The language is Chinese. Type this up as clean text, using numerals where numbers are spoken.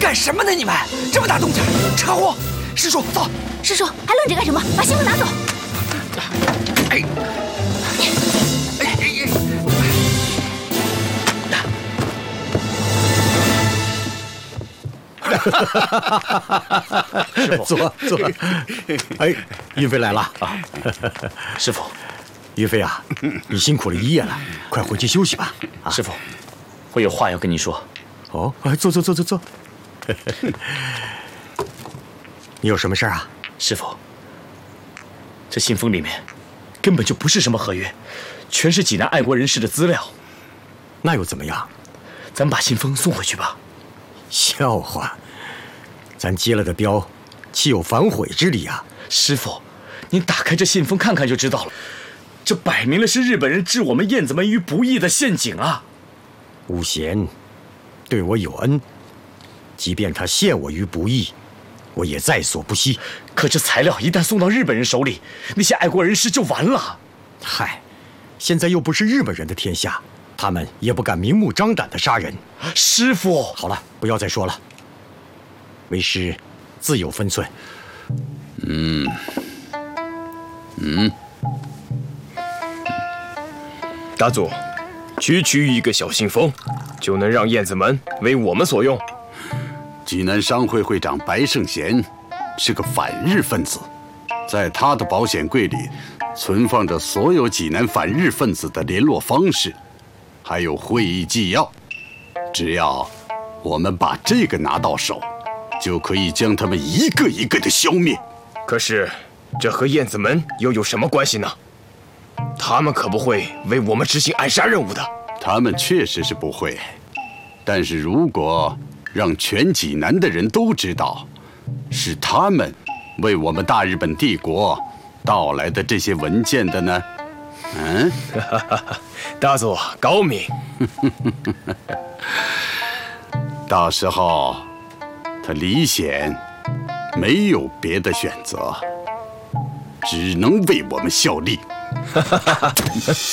干什么呢？你们这么大动静，车祸！师叔，走！ 师叔，还愣着干什么？把信封拿走！ 哎， 坐。哎，云飞来了啊！ 师傅， 云飞啊，你辛苦了一夜了，快回去休息吧。啊， 师傅，我有话要跟你说。 哦，坐。你有什么事啊？ 师傅，这信封里面根本就不是什么合约，全是济南爱国人士的资料。 那又怎么样？ 咱把信封送回去吧。 笑话，咱接了的镖，岂有反悔之理啊？ 师傅，您打开这信封看看就知道了，这摆明了是日本人置我们燕子门于不义的陷阱啊！ 吴贤对我有恩，即便他陷我于不义，我也在所不惜。 可这材料一旦送到日本人手里，那些爱国人士就完了。 嗨，现在又不是日本人的天下，他们也不敢明目张胆地杀人。 师傅， 好了，不要再说了。为师自有分寸。 大祖，区一个小信封，就能让燕子门为我们所用。 济南商会会长白胜贤是个反日分子，在他的保险柜里存放着所有济南反日分子的联络方式，还有会议纪要。只要我们把这个拿到手，就可以将他们一个一个的消灭。 可是，这和燕子门又有什么关系呢？他们可不会为我们执行暗杀任务的。 他们确实是不会，但是如果让全济南的人都知道，是他们为我们大日本帝国盗来的这些文件的呢？ 大佐高明。 到时候，他李显没有别的选择，只能为我们效力。